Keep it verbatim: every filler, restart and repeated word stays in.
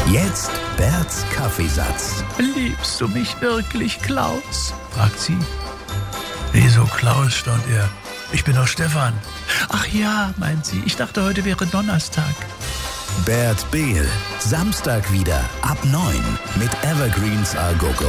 Jetzt Berts Kaffeesatz. Liebst du mich wirklich, Klaus? Fragt sie. Wieso Klaus, staunt er. Ich bin doch Stefan. Ach ja, meint sie. Ich dachte, heute wäre Donnerstag. Bert Behl. Samstag wieder ab neun mit Evergreens A Go Go.